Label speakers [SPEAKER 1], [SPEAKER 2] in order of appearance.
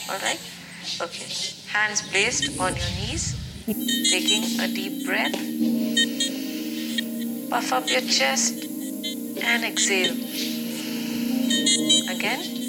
[SPEAKER 1] Alright? Okay. Hands placed on your knees. Taking a deep breath. Puff up your chest and exhale. Again.